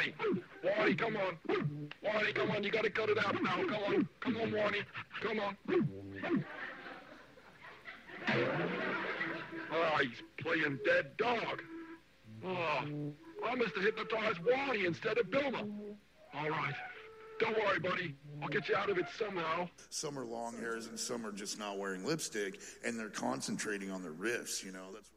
Wally. Wally, come on. Wally, come on. You got to cut it out now. Come on. Come on, Wally. Come on. Oh, he's playing dead dog. Oh, I must have hypnotized Wally instead of Bilma. All right. Don't worry, buddy. I'll get you out of it somehow. Some are long hairs and some are just not wearing lipstick, and they're concentrating on their riffs, you know. That's